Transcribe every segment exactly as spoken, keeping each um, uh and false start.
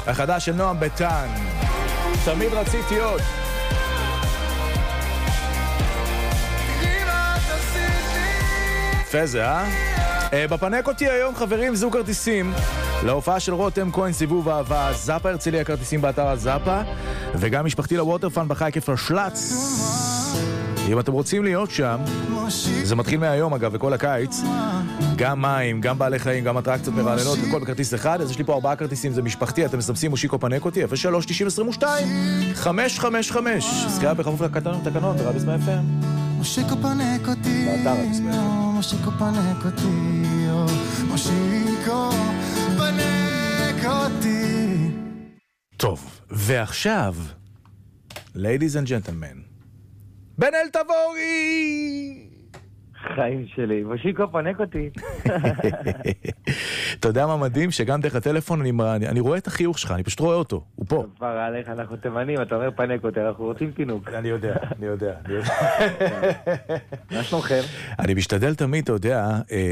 החדש של נועם ביטן. תמיד רציתי עוד. פזה, אה? בפנק אותי היום, חברים, זוג כרטיסים להופעה של רותם כהן סיבוב אהבה, זאפה הרצליה, כרטיסים באתר הזאפה, וגם משפחתי לווטרפן בחייקפר שלץ. אם אתם רוצים להיות שם, זה מתחיל מהיום אגב, וכל הקיץ, גם מים, גם בעלי חיים, גם אטרקציות מרעננות, וכל בכרטיס אחד. אז יש לי פה ארבעה כרטיסים, זה משפחתי, אתם מסמסים מושיקו פנק אותי, אפס שלוש תשעים עשרים ושתיים חמש חמש חמש. סקרה בכפוף לתקנון, תקנון, ברדיו סמי אף אם. מושיקו פנק אותי, באתר רדיו סמי אף אם. מושיקו פנק אותי, מושיקו פנק אותי. טוב, ועכשיו, ladies and gentlemen, בן אל תבורי! חיים שלי, מושיקו פנק אותי. אתה יודע מה מדהים? שגם דרך הטלפון אני, אני רואה את החיוך שלך, אני פשוט רואה אותו, הוא פה. כבר עליך, אנחנו תימנים, אתה אומר פנק אותי, אנחנו רוצים פינוק. אני יודע, אני יודע. מה שלומכם? אני משתדל תמיד, אתה יודע,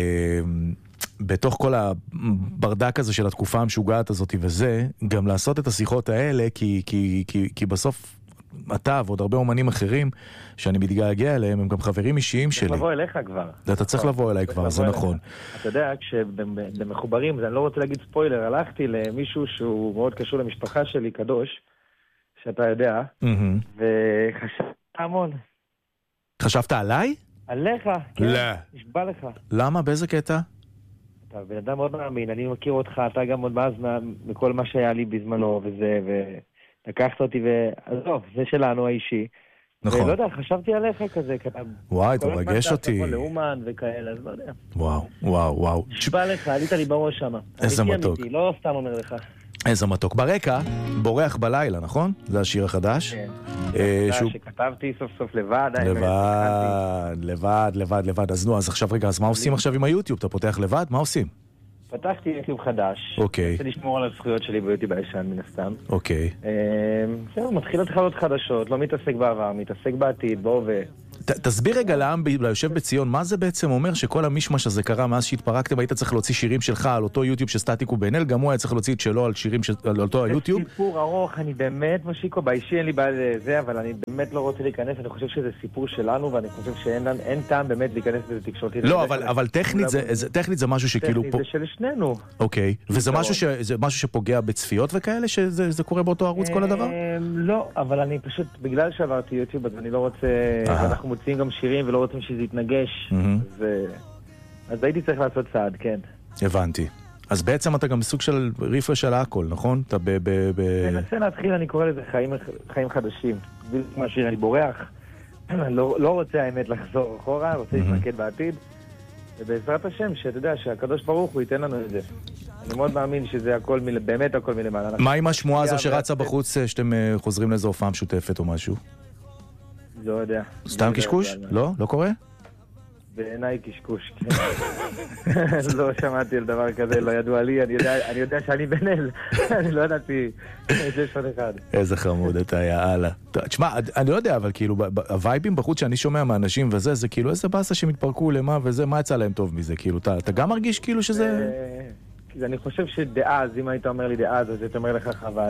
בתוך כל הברדק הזה של התקופה המשוגעת הזאת וזה, גם לעשות את השיחות האלה, כי, כי, כי, כי בסוף אתה ועוד הרבה אומנים אחרים שאני מתגעגע אליהם, הם גם חברים אישיים שלי. צריך לבוא אליך כבר. אתה צריך לבוא אליי כבר, זה נכון. אתה יודע, כשבמחוברים, אני לא רוצה להגיד ספוילר, הלכתי למישהו שהוא מאוד קשור למשפחה שלי, קדוש, שאתה יודע, וחשבת המון. חשבת עליי? עליך, כן. לא. נשבע לך. למה? באיזה קטע? אתה בן אדם מאוד מאמין, אני מכיר אותך, אתה גם עוד מאז מכל מה שהיה לי בזמנו וזה, ולקחת אותי, ועזוב, זה שלנו האישי. נכון. ולא יודע, חשבתי עליך כזה, כתב. וואי, אתה מרגש אותי. כל לאומן וכאלה, אז לא יודע. וואו, וואו, וואו. נשבע לך, עלית לי בראש שמה. איזה מתוק. אמיתי, לא סתם אומר לך. איזה מתוק. ברקע, בורח בלילה, נכון? זה השיר החדש. כן. שהוא... שכתבתי סוף סוף לבד. לבד, לבד, לבד, לבד. אז נו, אז עכשיו רגע, אז מה עושים עכשיו עם היוטיוב? אתה פותח לבד? מה עושים? פתחתי יוטיוב חדש. אוקיי. רוצה לשמור על הזכויות שלי ביוטיוב הישן, מן הסתם. אוקיי. זהו, מתחיל התחלות חדשות, לא מתעסק בעבר, מתעסק בעתיד, בהווה. תסביר רגע לעם ליושב בציון, מה זה בעצם אומר שכל המשמש הזה קרה מאז שהתפרקתם, היית צריך להוציא שירים שלך על אותו יוטיוב שסטטיק ובן אל, גם הוא היה צריך להוציא את שלו על שירים על אותו היוטיוב? זה סיפור ארוך, אני באמת, מושיקו, באישי אין לי בעיה לזה, אבל אני באמת לא רוצה להיכנס, אני חושב שזה סיפור שלנו, ואני חושב שאין טעם באמת להיכנס בזה תקשורתית. לא, אבל טכנית זה משהו שכאילו... טכנית זה של שנינו. אוקיי, וזה משהו שפוגע בצפיות וכאלה, שזה קורה באותו ערוץ כל הדבר? לא, אבל אני פשוט, בגלל שעברתי יוטיוב, אז אני לא רוצה, אנחנו מוצאים גם שירים ולא רוצים שזה יתנגש, אז הייתי צריך לעשות צעד, כן. הבנתי. אז בעצם אתה גם בסוג של ריפרש על הכל, נכון? אתה ב... ננסה להתחיל, אני קורא לזה חיים חדשים. מה שאני בורח, לא רוצה האמת לחזור אחורה, רוצה להתמקד בעתיד, ובעזרת השם, שאתה יודע, שהקדוש ברוך הוא ייתן לנו את זה. אני מאוד מאמין שזה הכל, באמת הכל מלמעלה. מה עם השמועה הזו שרצה בחוץ, שאתם חוזרים לאיזו הופעה משותפת או משהו? לא יודע. סתם קשקוש? לא? לא קורה? בעיניי קשקוש, כן. לא שמעתי על דבר כזה, לא ידוע לי, אני יודע שאני בן אל. אני לא ידעתי שיש עוד אחד. איזה חמוד אתה, יאללה. תשמע, אני לא יודע, אבל כאילו, הווייבים בחוץ שאני שומע מהאנשים וזה, זה כאילו איזה באסה שמתפרקו למה וזה, מה יצא להם טוב מזה? כאילו, אתה גם מרגיש כאילו שזה... אני חושב שדאז, אם היית אומר לי דאז, אז אתה אומר לך חבל.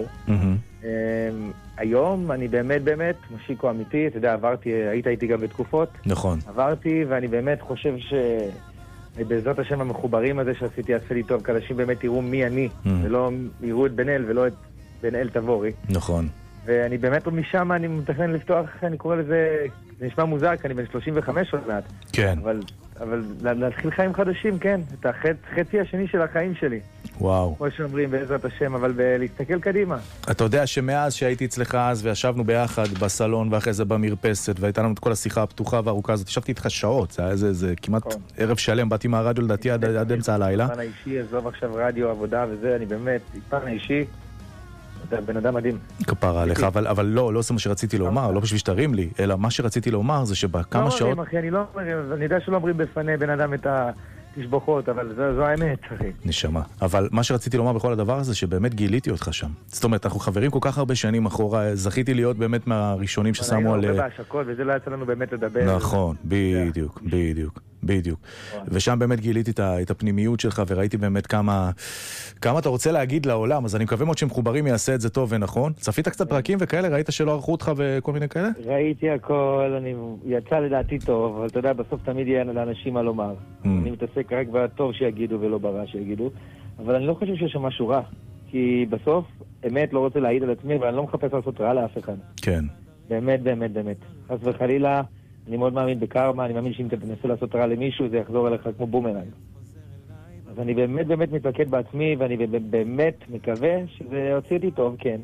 היום אני באמת באמת, מושיקו אמיתי, אתה יודע, עברתי, היית איתי גם בתקופות. נכון. עברתי, ואני באמת חושב שבעזרת השם המחוברים הזה שעשיתי יעשה לי טוב, כאנשים באמת יראו מי אני, ולא יראו את בן אל ולא את בן אל תבורי. נכון. ואני באמת משם אני מתכנן לפתוח, אני קורא לזה, זה נשמע מוזר, כי אני בן שלושים וחמש עוד מעט. כן. אבל, אבל להתחיל חיים חדשים, כן. את החצי השני של החיים שלי. וואו. כמו שאומרים בעזרת השם, אבל להסתכל קדימה. אתה יודע שמאז שהייתי אצלך אז, וישבנו ביחד בסלון, ואחרי זה במרפסת, והייתה לנו את כל השיחה הפתוחה והארוכה הזאת, ישבתי איתך שעות, זה היה איזה, זה כמעט ערב שלם, באתי מהרדיו לדעתי עד אמצע הלילה. פן האישי, עזוב עכשיו רדיו, עבודה וזה, אני באמת, פן האישי, אתה בן אדם מדהים. כפרה עליך, אבל, אבל לא, לא זה מה שרציתי לומר, לא בשביל שתרים לי, אלא מה שרציתי לומר זה שבכמה שעות... לא אומרים, אחי, אני לא אומרים, אני יודע שלא אומרים בפני בן אדם את התשבוכות, אבל זו, זו האמת, אחי. נשמה. אבל מה שרציתי לומר בכל הדבר הזה, שבאמת גיליתי אותך שם. זאת אומרת, אנחנו חברים כל כך הרבה שנים אחורה, זכיתי להיות באמת מהראשונים ששמו על... אבל היינו הרבה בהשקות, וזה לא יצא לנו באמת לדבר. נכון, בדיוק, בדיוק. בדיוק. ושם באמת גיליתי את הפנימיות שלך, וראיתי באמת כמה, כמה אתה רוצה להגיד לעולם, אז אני מקווה מאוד שמחוברים יעשה את זה טוב ונכון. צפית קצת פרקים וכאלה? ראית שלא ערכו אותך וכל מיני כאלה? ראיתי הכל, אני יצא לדעתי טוב, אבל אתה יודע, בסוף תמיד יהיה לאנשים מה לומר. אני מתעסק רק בטוב שיגידו ולא ברע שיגידו, אבל אני לא חושב שיש שם משהו רע, כי בסוף, אמת לא רוצה להעיד על עצמי, אבל אני לא מחפש לעשות רע לאף אחד. כן. באמת, באמת, באמת. חס וחלילה, אני מאוד מאמין בקרמה, אני מאמין שאם אתה תנסה לעשות רע למישהו, זה יחזור אליך כמו בומרנג. אז אני באמת באמת מתמקד בעצמי, ואני באמת מקווה שזה יוציא אותי טוב, כן.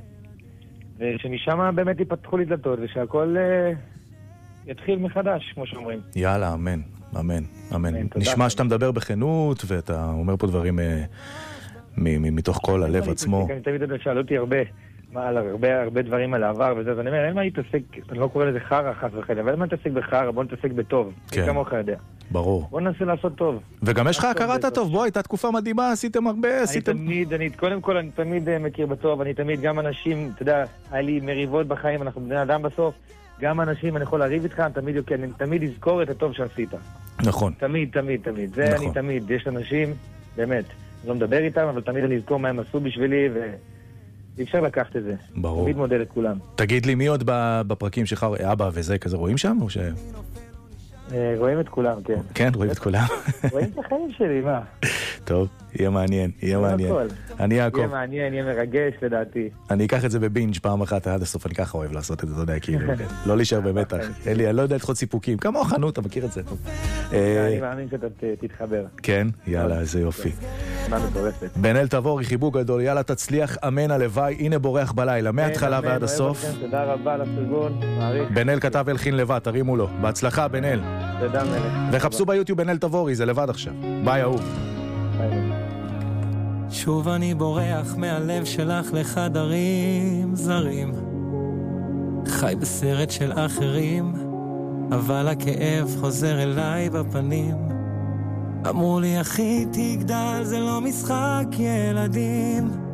ושמשם באמת ייפתחו לי דלתות, ושהכל uh, יתחיל מחדש, כמו שאומרים. יאללה, אמן, אמן, אמן. נשמע שאתה מדבר בכנות, ואתה אומר פה דברים uh, מתוך כל הלב עצמו. אני תמיד שאלו אותי הרבה, על הרבה, הרבה דברים על העבר וזה, אז אני אומר, אין מה להתעסק, אני לא קורא לזה חרא חס וחלילה, אבל אין מה להתעסק בחרא, בוא נתעסק בטוב, כן. כמוך יודע. ברור. בוא ננסה לעשות טוב. וגם יש לך הכרת הטוב, בוא, הייתה תקופה מדהימה, עשיתם הרבה, אני עשיתם... תמיד, אני, קודם כל, אני תמיד מכיר בטוב, אני תמיד, גם אנשים, אתה יודע, היה לי מריבות בחיים, אנחנו בני אדם בסוף, גם אנשים, אני יכול להריב איתך, אני תמיד, אני תמיד אזכור את הטוב שעשית. נכון. תמיד, תמיד, תמיד. זה נכון. אני תמיד, יש אנשים, באמת, אני לא מדבר איתם, אבל תמיד אני אזכור מה הם עשו בשבילי, ו... אי אפשר לקחת את זה. ברור. תמיד מודד את כולם. תגיד לי, מי עוד בפרקים שלך, אבא וזה, כזה רואים שם, או ש... רואים את כולם, כן. כן, רואים את כולם. רואים את החיים שלי, מה? טוב, יהיה מעניין, יהיה מעניין. אני אעקוב. יהיה מעניין, יהיה מרגש, לדעתי. אני אקח את זה בבינג' פעם אחת עד הסוף, אני ככה אוהב לעשות את זה, אתה יודע, כאילו, לא להישאר במתח. אלי, אני לא יודע לדחות סיפוקים, כמה חנות, אתה מכיר את זה. אני מאמין שאתה תתחבר. כן, יאללה, איזה יופי. מה מטורפת. בן אל תבורי, חיבוק גדול, יאללה תצליח, אמן הלוואי, הנה בורח בלילה, מההתחלה ועד הסוף. תודה רבה לפרגון, מעריך. בן אל כתב אלחין לבד, תרימו לו. בהצלחה, בן אל. תודה מלך. וחפשו ביוטיוב בן אל תבורי, זה לבד עכשיו. ביי, אהוב. שוב אני בורח מהלב שלך לחדרים זרים, חי בסרט של אחרים, אבל הכאב חוזר אליי בפנים. אמרו לי אחי תגדל, זה לא משחק ילדים,